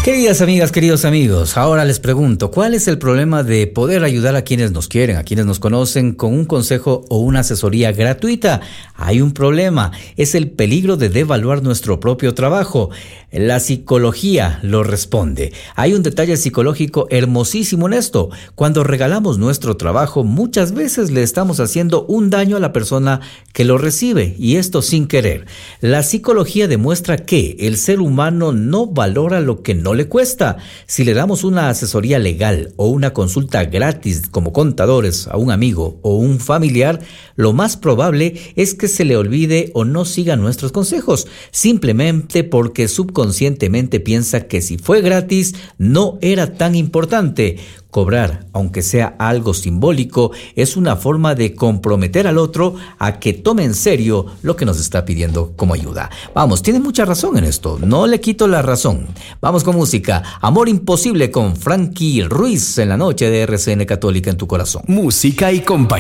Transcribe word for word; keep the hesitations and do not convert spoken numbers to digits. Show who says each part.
Speaker 1: Queridas amigas, queridos amigos, ahora les pregunto, ¿cuál es el problema de poder ayudar a quienes nos quieren, a quienes nos conocen con un consejo o una asesoría gratuita? Hay un problema, es el peligro de devaluar nuestro propio trabajo. La psicología lo responde. Hay un detalle psicológico hermosísimo en esto. Cuando regalamos nuestro trabajo, muchas veces le estamos haciendo un daño a la persona que lo recibe, y esto sin querer. La psicología demuestra que el ser humano no valora lo que no le cuesta. Si le damos una asesoría legal o una consulta gratis como contadores a un amigo o un familiar, lo más probable es que se le olvide o no siga nuestros consejos, simplemente porque subconscientemente piensa que si fue gratis no era tan importante. Cobrar, aunque sea algo simbólico, es una forma de comprometer al otro a que tome en serio lo que nos está pidiendo como ayuda. Vamos, tiene mucha razón en esto, no le quito la razón. Vamos con música. Amor Imposible con Frankie Ruiz en la noche de R C N Católica en tu corazón.
Speaker 2: Música y compañía.